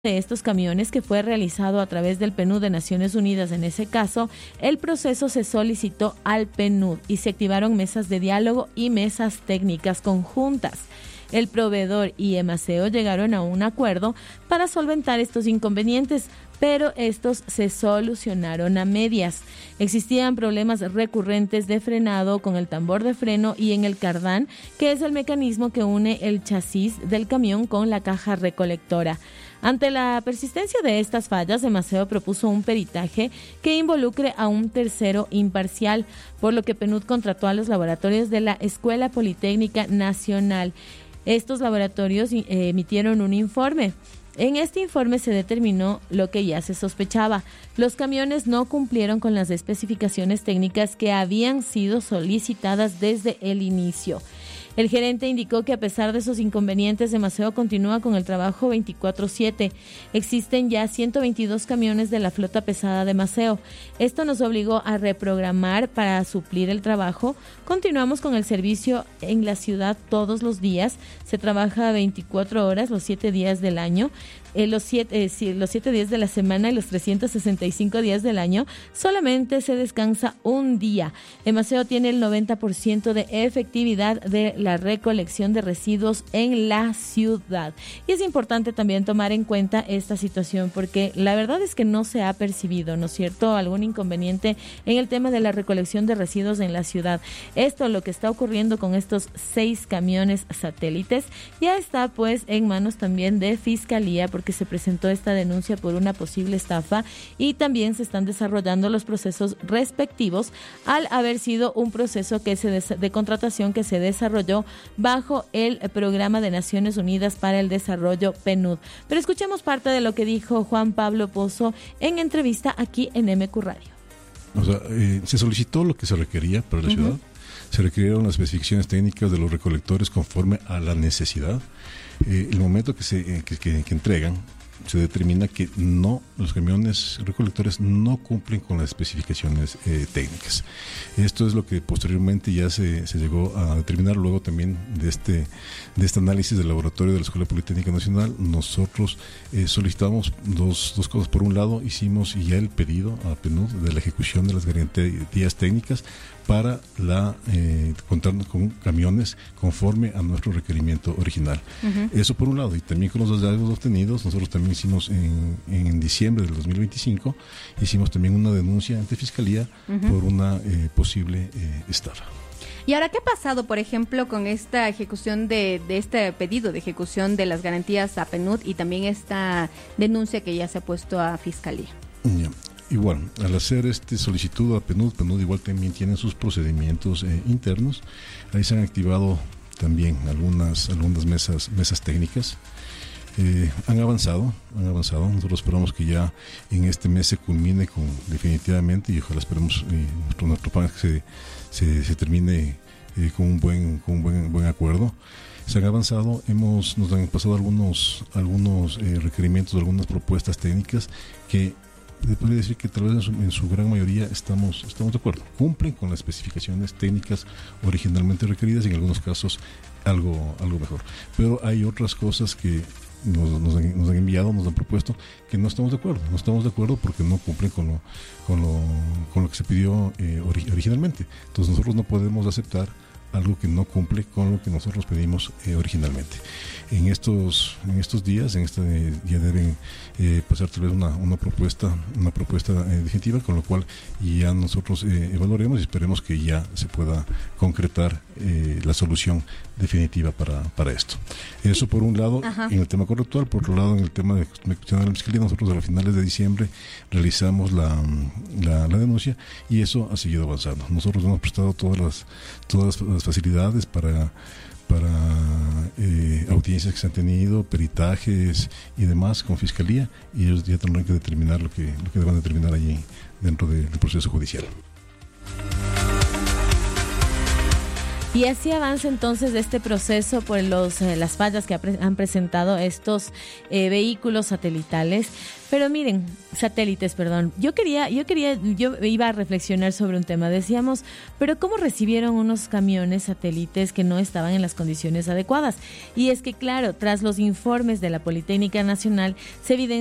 de estos camiones, que fue realizado a través del PNUD de Naciones Unidas. En ese caso, el proceso se solicitó al PNUD y se activaron mesas de diálogo y mesas técnicas conjuntas. El proveedor y EMASEO llegaron a un acuerdo para solventar estos inconvenientes, pero estos se solucionaron a medias. Existían problemas recurrentes de frenado con el tambor de freno y en el cardán, que es el mecanismo que une el chasis del camión con la caja recolectora. Ante la persistencia de estas fallas, EMASEO propuso un peritaje que involucre a un tercero imparcial, por lo que PNUD contrató a los laboratorios de la Escuela Politécnica Nacional. Estos laboratorios emitieron un informe. En este informe se determinó lo que ya se sospechaba. Los camiones no cumplieron con las especificaciones técnicas que habían sido solicitadas desde el inicio. El gerente indicó que a pesar de esos inconvenientes, EMASEO continúa con el trabajo 24/7. Existen ya 122 camiones de la flota pesada de EMASEO. Esto nos obligó a reprogramar para suplir el trabajo. Continuamos con el servicio en la ciudad todos los días. Se trabaja 24 horas, los 7 días del año. Los 7 días de la semana y los 365 días del año. Solamente se descansa un día. EMASEO tiene el 90% de efectividad de la recolección de residuos en la ciudad. Y es importante también tomar en cuenta esta situación, porque la verdad es que no se ha percibido, ¿no es cierto?, algún inconveniente en el tema de la recolección de residuos en la ciudad. Esto, lo que está ocurriendo con estos 6 camiones satélites, ya está pues en manos también de Fiscalía, porque se presentó esta denuncia por una posible estafa y también se están desarrollando los procesos respectivos al haber sido un proceso de contratación que se desarrolló bajo el Programa de Naciones Unidas para el Desarrollo PNUD. Pero escuchemos parte de lo que dijo Juan Pablo Pozo en entrevista aquí en MQ Radio. O sea, se solicitó lo que se requería para la ciudad, se requirieron las especificaciones técnicas de los recolectores conforme a la necesidad. El momento que entregan, se determina que los camiones recolectores no cumplen con las especificaciones técnicas. Esto es lo que posteriormente ya se llegó a determinar luego también de este análisis del laboratorio de la Escuela Politécnica Nacional. Nosotros solicitamos dos cosas. Por un lado, hicimos ya el pedido a PNUD de la ejecución de las garantías técnicas para contar con camiones conforme a nuestro requerimiento original. Eso por un lado, y también con los hallazgos obtenidos, nosotros también hicimos en diciembre del 2025, hicimos también una denuncia ante Fiscalía por una posible estafa. Y ahora, ¿qué ha pasado, por ejemplo, con esta ejecución de este pedido de ejecución de las garantías a PNUD y también esta denuncia que ya se ha puesto a Fiscalía? Igual, al hacer solicitud a PNUD igual también tiene sus procedimientos internos. Ahí se han activado también algunas mesas técnicas. Han avanzado. Nosotros esperamos que ya en este mes se culmine definitivamente, y ojalá esperemos nuestro plan es que se termine con un buen acuerdo. Se han avanzado, nos han pasado algunos requerimientos, algunas propuestas técnicas que se podría decir que tal vez en su gran mayoría estamos de acuerdo. Cumplen con las especificaciones técnicas originalmente requeridas y en algunos casos algo mejor. Pero hay otras cosas que nos han enviado, nos han propuesto que no estamos de acuerdo. No estamos de acuerdo porque no cumplen con lo que se pidió originalmente. Entonces nosotros no podemos aceptar algo que no cumple con lo que nosotros pedimos originalmente. En estos días, ya deben pasar tal vez una propuesta definitiva, con lo cual ya nosotros evaluaremos y esperemos que ya se pueda concretar la solución definitiva para esto. Eso por un lado. En el tema correctual. Por otro lado, en el tema de la Fiscalía, nosotros a finales de diciembre realizamos la denuncia y eso ha seguido avanzando. Nosotros hemos prestado todas las facilidades para audiencias que se han tenido, peritajes y demás con Fiscalía, y ellos ya tendrán que determinar lo que deban determinar allí dentro del proceso judicial. Y así avanza entonces este proceso por las fallas que han presentado estos vehículos satelitales. Pero miren, satélites, perdón. Yo iba a reflexionar sobre un tema. Decíamos, pero ¿cómo recibieron unos camiones satélites que no estaban en las condiciones adecuadas? Y es que, claro, tras los informes de la Politécnica Nacional, se evidenció